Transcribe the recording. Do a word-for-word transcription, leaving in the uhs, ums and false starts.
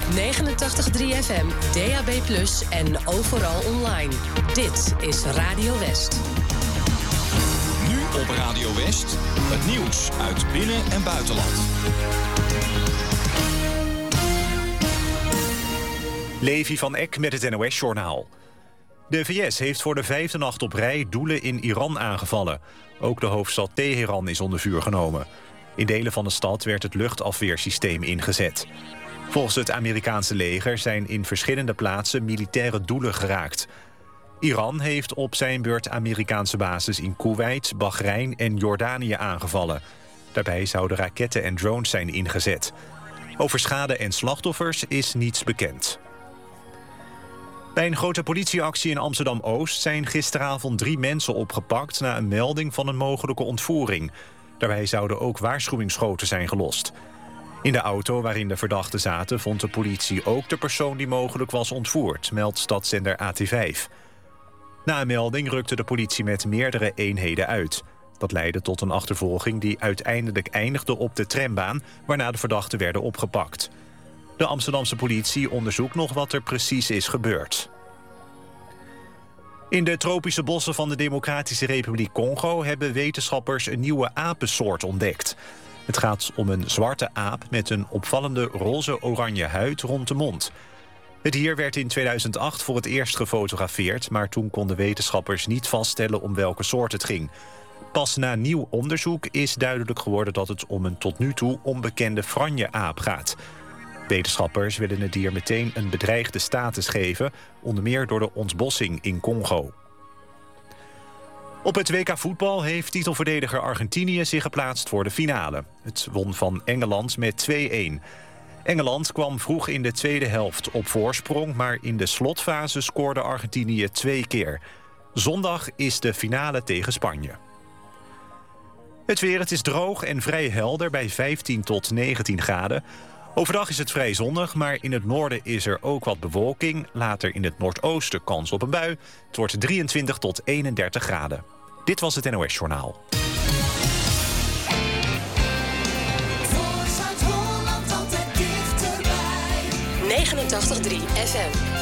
negenentachtig komma drie F M, D A B plus, en overal online. Dit is Radio West. Nu op Radio West, het nieuws uit binnen- en buitenland. Levi van Eck met het N O S-journaal. De V S heeft voor de vijfde nacht op rij doelen in Iran aangevallen. Ook de hoofdstad Teheran is onder vuur genomen. In delen van de stad werd het luchtafweersysteem ingezet. Volgens het Amerikaanse leger zijn in verschillende plaatsen militaire doelen geraakt. Iran heeft op zijn beurt Amerikaanse bases in Koeweit, Bahrein en Jordanië aangevallen. Daarbij zouden raketten en drones zijn ingezet. Over schade en slachtoffers is niets bekend. Bij een grote politieactie in Amsterdam-Oost zijn gisteravond drie mensen opgepakt na een melding van een mogelijke ontvoering. Daarbij zouden ook waarschuwingsschoten zijn gelost. In de auto waarin de verdachten zaten vond de politie ook de persoon die mogelijk was ontvoerd, meldt stadszender A T vijf. Na een melding rukte de politie met meerdere eenheden uit. Dat leidde tot een achtervolging die uiteindelijk eindigde op de trambaan, waarna de verdachten werden opgepakt. De Amsterdamse politie onderzoekt nog wat er precies is gebeurd. In de tropische bossen van de Democratische Republiek Congo hebben wetenschappers een nieuwe apensoort ontdekt. Het gaat om een zwarte aap met een opvallende roze-oranje huid rond de mond. Het dier werd in tweeduizend acht voor het eerst gefotografeerd, maar toen konden wetenschappers niet vaststellen om welke soort het ging. Pas na nieuw onderzoek is duidelijk geworden dat het om een tot nu toe onbekende franje-aap gaat. Wetenschappers willen het dier meteen een bedreigde status geven, onder meer door de ontbossing in Congo. Op het W K voetbal heeft titelverdediger Argentinië zich geplaatst voor de finale. Het won van Engeland met twee-een. Engeland kwam vroeg in de tweede helft op voorsprong, maar in de slotfase scoorde Argentinië twee keer. Zondag is de finale tegen Spanje. Het weer, het is droog en vrij helder bij vijftien tot negentien graden. Overdag is het vrij zonnig, maar in het noorden is er ook wat bewolking. Later in het noordoosten kans op een bui. Het wordt drieëntwintig tot eenendertig graden. Dit was het N O S-journaal. negenentachtig komma drie F M.